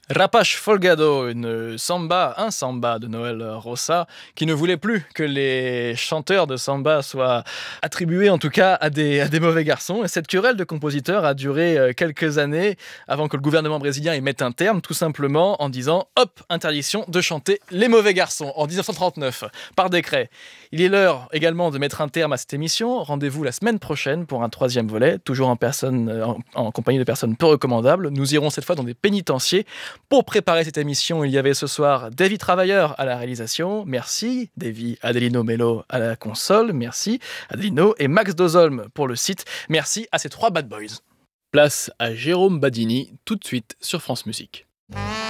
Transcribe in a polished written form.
Rapace Folgado, un samba de Noël Rossa, qui ne voulait plus que les chanteurs de samba soient attribués en tout cas à des mauvais garçons. Et cette querelle de compositeurs a duré quelques années avant que le gouvernement brésilien y mette un terme, tout simplement en disant « Hop, interdiction de chanter les mauvais garçons » en 1939, par décret. Il est l'heure également de mettre un terme à cette émission. Rendez-vous la semaine prochaine pour un troisième volet, toujours en compagnie de personnes peu recommandables. Nous irons cette fois dans des pénitenciers. Pour préparer cette émission, il y avait ce soir Davy Travailleur à la réalisation. Merci. Davy, Adelino Mello à la console. Merci. Adelino et Max Dozolm pour le site. Merci à ces trois bad boys. Place à Jérôme Badini, tout de suite sur France Musique.